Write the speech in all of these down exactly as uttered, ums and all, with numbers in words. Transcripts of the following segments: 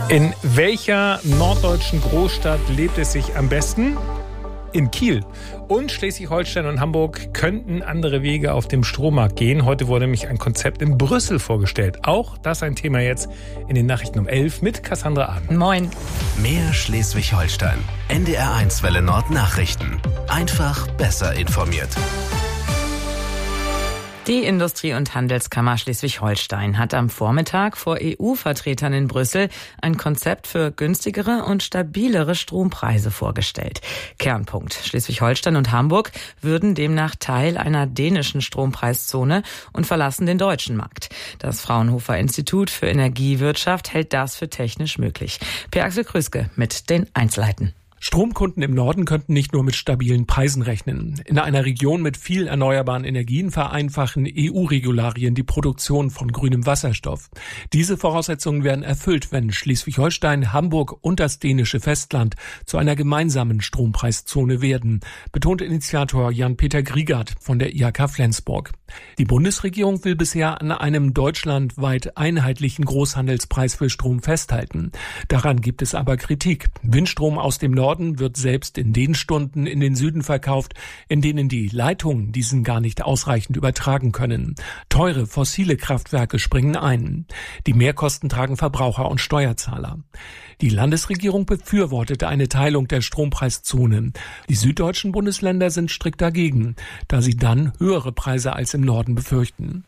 In welcher norddeutschen Großstadt lebt es sich am besten? In Kiel. Und Schleswig-Holstein und Hamburg könnten andere Wege auf dem Strommarkt gehen. Heute wurde nämlich ein Konzept in Brüssel vorgestellt. Auch das ein Thema jetzt in den Nachrichten um elf mit Cassandra Aden. Moin. Mehr Schleswig-Holstein. N D R eins Welle Nord Nachrichten. Einfach besser informiert. Die Industrie- und Handelskammer Schleswig-Holstein hat am Vormittag vor E U-Vertretern in Brüssel ein Konzept für günstigere und stabilere Strompreise vorgestellt. Kernpunkt: Schleswig-Holstein und Hamburg würden demnach Teil einer dänischen Strompreiszone und verlassen den deutschen Markt. Das Fraunhofer Institut für Energiewirtschaft hält das für technisch möglich. Per-Axel Krüske mit den Einzelheiten. Stromkunden im Norden könnten nicht nur mit stabilen Preisen rechnen. In einer Region mit viel erneuerbaren Energien vereinfachen E U-Regularien die Produktion von grünem Wasserstoff. Diese Voraussetzungen werden erfüllt, wenn Schleswig-Holstein, Hamburg und das dänische Festland zu einer gemeinsamen Strompreiszone werden, betont Initiator Jan-Peter Griegert von der I H K Flensburg. Die Bundesregierung will bisher an einem deutschlandweit einheitlichen Großhandelspreis für Strom festhalten. Daran gibt es aber Kritik. Windstrom aus dem Norden wird selbst in den Stunden in den Süden verkauft, in denen die Leitungen diesen gar nicht ausreichend übertragen können. Teure fossile Kraftwerke springen ein. Die Mehrkosten tragen Verbraucher und Steuerzahler. Die Landesregierung befürwortete eine Teilung der Strompreiszone. Die süddeutschen Bundesländer sind strikt dagegen, da sie dann höhere Preise als im Norden befürchten.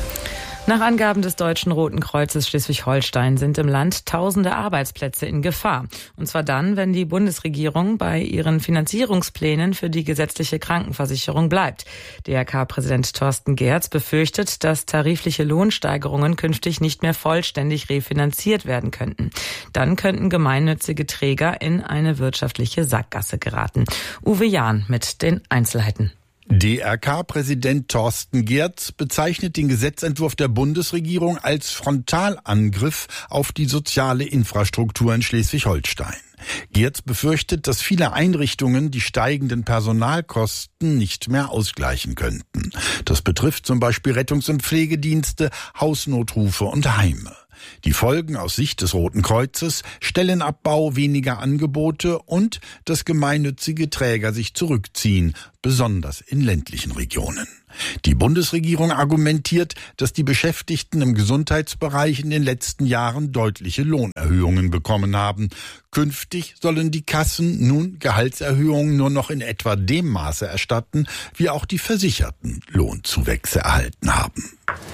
Nach Angaben des Deutschen Roten Kreuzes Schleswig-Holstein sind im Land tausende Arbeitsplätze in Gefahr. Und zwar dann, wenn die Bundesregierung bei ihren Finanzierungsplänen für die gesetzliche Krankenversicherung bleibt. D R K-Präsident Thorsten Geertz befürchtet, dass tarifliche Lohnsteigerungen künftig nicht mehr vollständig refinanziert werden könnten. Dann könnten gemeinnützige Träger in eine wirtschaftliche Sackgasse geraten. Uwe Jahn mit den Einzelheiten. D R K-Präsident Thorsten Geertz bezeichnet den Gesetzentwurf der Bundesregierung als Frontalangriff auf die soziale Infrastruktur in Schleswig-Holstein. Geertz befürchtet, dass viele Einrichtungen die steigenden Personalkosten nicht mehr ausgleichen könnten. Das betrifft zum Beispiel Rettungs- und Pflegedienste, Hausnotrufe und Heime. Die Folgen aus Sicht des Roten Kreuzes: Stellenabbau, weniger Angebote und dass gemeinnützige Träger sich zurückziehen, besonders in ländlichen Regionen. Die Bundesregierung argumentiert, dass die Beschäftigten im Gesundheitsbereich in den letzten Jahren deutliche Lohnerhöhungen bekommen haben. Künftig sollen die Kassen nun Gehaltserhöhungen nur noch in etwa dem Maße erstatten, wie auch die Versicherten Lohnzuwächse erhalten haben.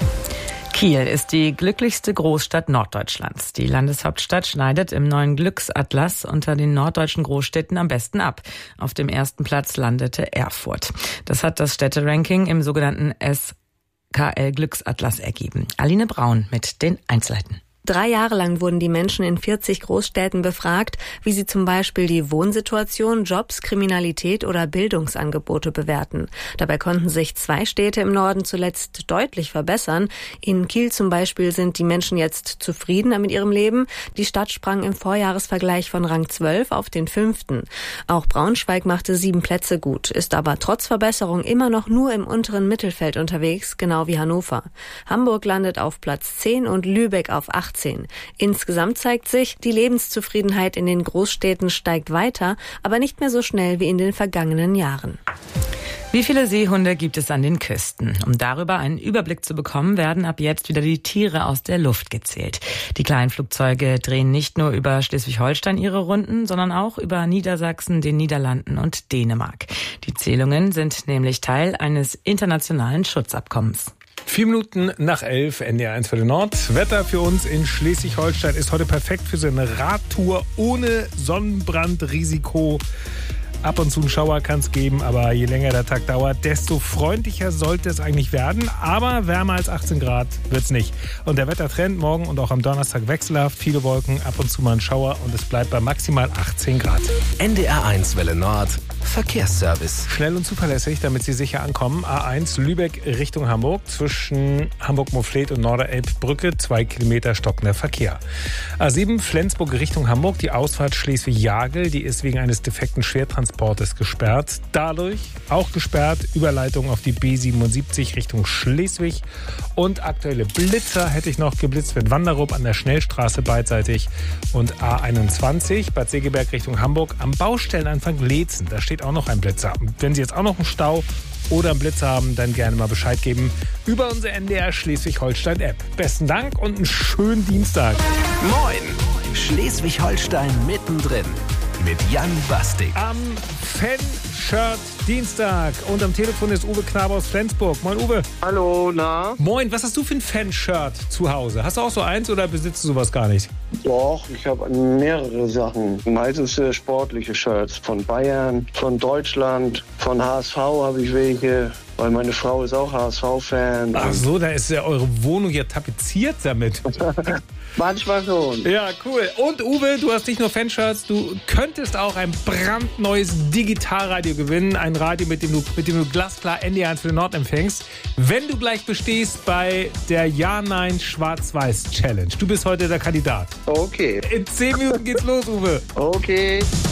Kiel ist die glücklichste Großstadt Norddeutschlands. Die Landeshauptstadt schneidet im neuen Glücksatlas unter den norddeutschen Großstädten am besten ab. Auf dem ersten Platz landete Erfurt. Das hat das Städteranking im sogenannten S K L-Glücksatlas ergeben. Aline Braun mit den Einzelheiten. Drei Jahre lang wurden die Menschen in vierzig Großstädten befragt, wie sie zum Beispiel die Wohnsituation, Jobs, Kriminalität oder Bildungsangebote bewerten. Dabei konnten sich zwei Städte im Norden zuletzt deutlich verbessern. In Kiel zum Beispiel sind die Menschen jetzt zufriedener mit ihrem Leben. Die Stadt sprang im Vorjahresvergleich von Rang zwölf auf den fünften. Auch Braunschweig machte sieben Plätze gut, ist aber trotz Verbesserung immer noch nur im unteren Mittelfeld unterwegs, genau wie Hannover. Hamburg landet auf Platz zehn und Lübeck auf achtzehn. Insgesamt zeigt sich, die Lebenszufriedenheit in den Großstädten steigt weiter, aber nicht mehr so schnell wie in den vergangenen Jahren. Wie viele Seehunde gibt es an den Küsten? Um darüber einen Überblick zu bekommen, werden ab jetzt wieder die Tiere aus der Luft gezählt. Die kleinen Flugzeuge drehen nicht nur über Schleswig-Holstein ihre Runden, sondern auch über Niedersachsen, den Niederlanden und Dänemark. Die Zählungen sind nämlich Teil eines internationalen Schutzabkommens. Vier Minuten nach elf, N D R eins Welle Nord. Wetter für uns in Schleswig-Holstein ist heute perfekt für so eine Radtour ohne Sonnenbrandrisiko. Ab und zu einen Schauer kann es geben, aber je länger der Tag dauert, desto freundlicher sollte es eigentlich werden. Aber wärmer als achtzehn Grad wird es nicht. Und der Wettertrend morgen und auch am Donnerstag wechselhaft. Viele Wolken, ab und zu mal ein Schauer und es bleibt bei maximal achtzehn Grad. N D R eins Welle Nord Verkehrsservice. Schnell und zuverlässig, damit Sie sicher ankommen. A eins Lübeck Richtung Hamburg zwischen Hamburg-Mofflet und Norderelbbrücke. Zwei Kilometer stockender Verkehr. A sieben Flensburg Richtung Hamburg. Die Ausfahrt Schleswig-Jagel, die ist wegen eines defekten Schwertransportes gesperrt. Dadurch auch gesperrt Überleitung auf die B siebenundsiebzig Richtung Schleswig. Und aktuelle Blitzer hätte ich noch. Geblitzt wird Wanderup an der Schnellstraße beidseitig. Und A einundzwanzig Bad Segeberg Richtung Hamburg am Baustellenanfang Leetzen. Da steht auch noch ein Blitzer. Wenn Sie jetzt auch noch einen Stau oder einen Blitzer haben, dann gerne mal Bescheid geben über unsere N D R Schleswig-Holstein-App. Besten Dank und einen schönen Dienstag. Moin! Schleswig-Holstein mittendrin mit Jan Bastik. Am Fan-Shirt Dienstag und am Telefon ist Uwe Knabe aus Flensburg. Moin Uwe. Hallo, na? Moin, was hast du für ein Fan-Shirt zu Hause? Hast du auch so eins oder besitzt du sowas gar nicht? Doch, ich habe mehrere Sachen. Meistens äh, sportliche Shirts von Bayern, von Deutschland, von H S V habe ich welche, weil meine Frau ist auch H S V-Fan. Ach so, da ist ja eure Wohnung ja tapeziert damit. Manchmal schon. Ja, cool. Und Uwe, du hast nicht nur Fanshirts, du könntest auch ein brandneues Digitalradio gewinnen. Ein Radio, mit dem du, mit dem du glasklar N D R eins für den Nord empfängst. Wenn du gleich bestehst bei der Ja-Nein-Schwarz-Weiß-Challenge. Du bist heute der Kandidat. Okay. In zehn Minuten geht's los, Uwe. Okay.